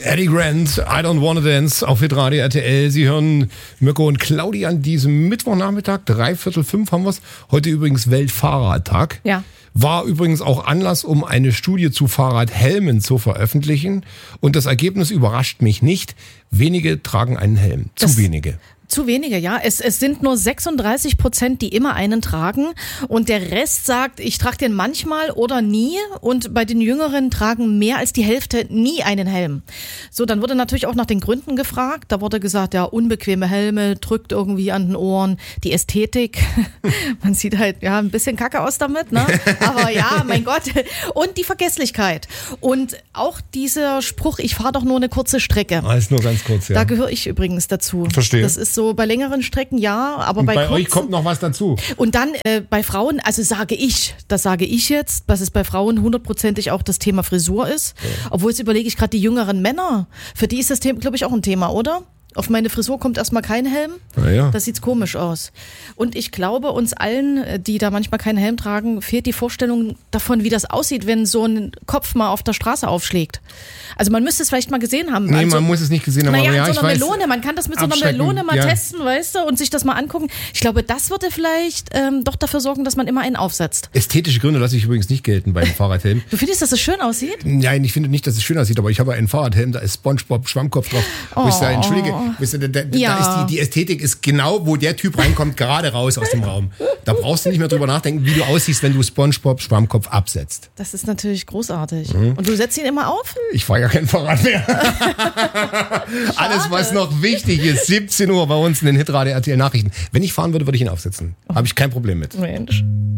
Eddie Grant, I Don't Wanna Dance auf Hitradio RTL. Sie hören Mirko und Claudi an diesem Mittwochnachmittag, 4:45 haben wir es. Heute übrigens Weltfahrradtag. Ja. War übrigens auch Anlass, um eine Studie zu Fahrradhelmen zu veröffentlichen. Und das Ergebnis überrascht mich nicht. Wenige tragen einen Helm. Zu wenige. Zu wenige, ja. Es sind nur 36%, die immer einen tragen. Und der Rest sagt, ich trage den manchmal oder nie. Und bei den Jüngeren tragen mehr als die Hälfte nie einen Helm. So, dann wurde natürlich auch nach den Gründen gefragt. Da wurde gesagt, ja, unbequeme Helme, drückt irgendwie an den Ohren. Die Ästhetik, man sieht halt ja ein bisschen kacke aus damit, ne? Aber ja, mein Gott. Und die Vergesslichkeit. Und auch dieser Spruch, ich fahre doch nur eine kurze Strecke. Alles nur ganz kurz, ja. Da gehöre ich übrigens dazu. Verstehe. Das ist so bei längeren Strecken ja, aber und bei bei kurzen, euch kommt noch was dazu. Und dann bei Frauen, also das sage ich jetzt, dass es bei Frauen 100%ig auch das Thema Frisur ist. Ja. Obwohl jetzt überlege ich gerade die jüngeren Männer, für die ist das Thema, glaube ich, auch ein Thema, oder? Auf meine Frisur kommt erstmal kein Helm. Ja. Das sieht komisch aus. Und ich glaube, uns allen, die da manchmal keinen Helm tragen, fehlt die Vorstellung davon, wie das aussieht, wenn so ein Kopf mal auf der Straße aufschlägt. Also man müsste es vielleicht mal gesehen haben. Nee, also, man muss es nicht gesehen haben. Naja, aber ja, so einer Melone. Man kann das mit so einer Melone mal testen, weißt du, und sich das mal angucken. Ich glaube, das würde vielleicht doch dafür sorgen, dass man immer einen aufsetzt. Ästhetische Gründe lasse ich übrigens nicht gelten beim Fahrradhelm. Du findest, dass es schön aussieht? Nein, ich finde nicht, dass es schön aussieht, aber ich habe einen Fahrradhelm, da ist SpongeBob Schwammkopf drauf. Wo ich sage, entschuldige, da ist die Ästhetik ist genau, wo der Typ reinkommt, gerade raus aus dem Raum. Da brauchst du nicht mehr drüber nachdenken, wie du aussiehst, wenn du SpongeBob Schwammkopf absetzt. Das ist natürlich großartig. Und du setzt ihn immer auf? Ich fahre ja kein Fahrrad mehr. Alles, was noch wichtig ist, 17 Uhr bei uns in den Hitradio RTL Nachrichten. Wenn ich fahren würde, würde ich ihn aufsetzen. Habe ich kein Problem mit. Mensch.